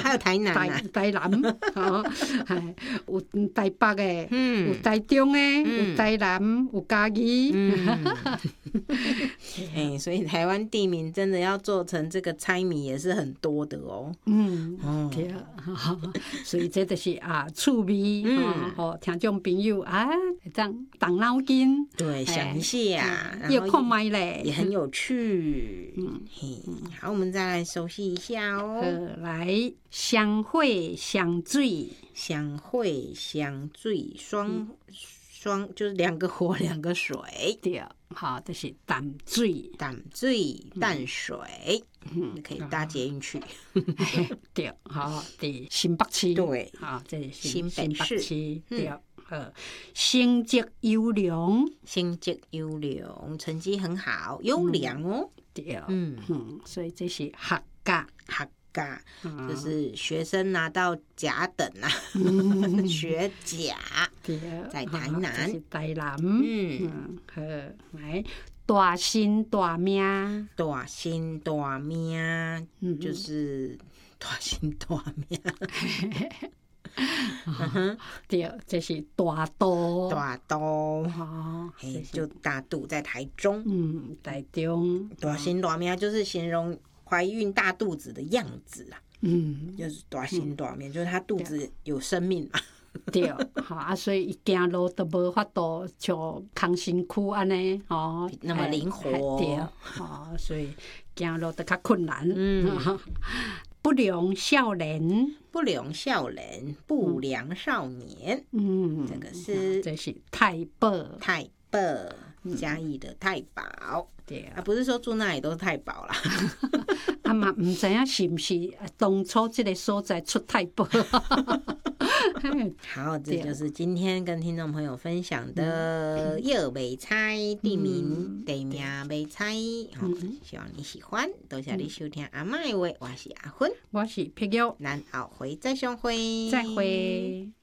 还有台南啊， 台南，有台北的，有台中的，有台南，有嘉义。 所以台湾地名真的要做成这个猜谜也是很多的哦。 对，所以这就是趣味，听众朋友这样动脑筋， 对，想一下， 要看卖嘞， 也很有趣。好，我们再来熟悉一下哦。 来，相会相水， 相会相水，双就是两个火，两个水。 对，好，这是淡水， 淡水，可以搭捷运去。 对，好，对，新北市， 对， 好，这是新北市， 对。成绩优良， 成绩很好，优良哦。 对，所以这是合格， 就是学生拿到甲等啊，学甲。 对， 在台南， 这是台南。好，来，大心大命， 就是大心大命。 对，这是大肚， 就大肚在台中。 台中大心大命就是形容怀孕大肚子的样子啊。就是大心大命，就是她肚子有生命嘛。 对，所以伊行路都无法度像康辛区安尼那么灵活。 对，所以行路都较困难。不良少年， 不良少年，这是太保， 嘉义的太保。 对， 不是说住那里都是太保啦。 嘛唔知影是不是当初这个所在出太保。 好，这就是今天跟听众朋友分享的药未猜地名未猜。希望你喜欢，多谢你收听阿嬷的话，我是阿芬， 我是碧玉， 咱后回再相会， 再会。